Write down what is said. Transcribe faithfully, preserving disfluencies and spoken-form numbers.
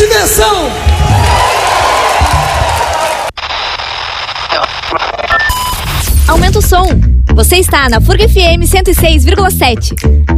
Diversão! Aumenta o som. Você está na Furga F M cento e seis vírgula sete.